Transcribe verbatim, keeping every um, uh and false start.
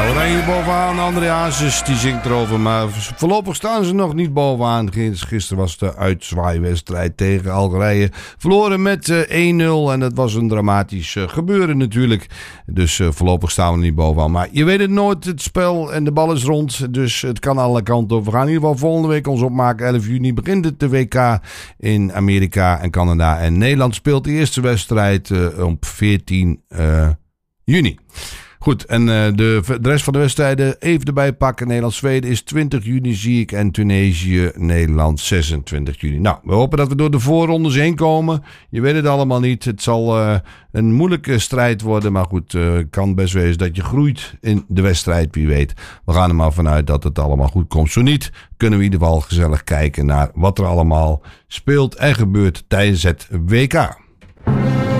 Oranje bovenaan, André Hazes, die zingt erover. Maar voorlopig staan ze nog niet bovenaan. Gisteren was de uitzwaaiwedstrijd tegen Algerije. Verloren met uh, één nul en dat was een dramatisch uh, gebeuren natuurlijk. Dus uh, voorlopig staan we niet bovenaan. Maar je weet het nooit, het spel en de bal is rond. Dus het kan alle kanten op. We gaan in ieder geval volgende week ons opmaken. elf juni begint het de W K in Amerika en Canada. En Nederland speelt de eerste wedstrijd uh, op veertien juni. Goed, en uh, de, de rest van de wedstrijden even erbij pakken. Nederland-Zweden is twintig juni, zie ik. En Tunesië-Nederland zesentwintig juni. Nou, we hopen dat we door de voorrondes heen komen. Je weet het allemaal niet. Het zal uh, een moeilijke strijd worden. Maar goed, het uh, kan best wezen dat je groeit in de wedstrijd, wie weet. We gaan er maar vanuit dat het allemaal goed komt. Zo niet, kunnen we in ieder geval gezellig kijken naar wat er allemaal speelt en gebeurt tijdens het W K.